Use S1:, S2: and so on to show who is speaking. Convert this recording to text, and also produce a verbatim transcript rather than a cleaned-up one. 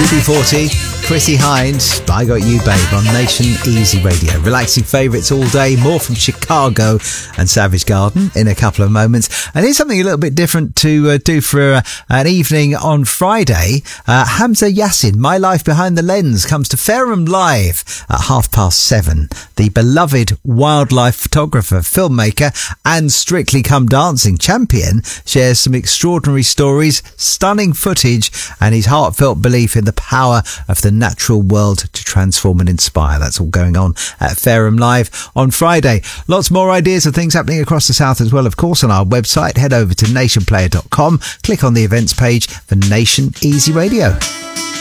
S1: U B forty, Chrissy Hynde, I Got You Babe on Nation Easy Radio. Relaxing favourites all day, more from Chicago and Savage Garden in a couple of moments. And here's something a little bit different to uh, do for uh, an evening on Friday. Uh, Hamza Yassin, My Life Behind the Lens, comes to Fareham Live at half past seven. The beloved wildlife photographer, filmmaker and Strictly Come Dancing champion shares some extraordinary stories, stunning footage and his heartfelt belief in the power of the natural world to transform and inspire. That's all going on at Fareham Live on Friday. Lots more ideas of things happening across the south as well, of course, on our website. Head over to nation player dot com, click on the events page for Nation Easy Radio.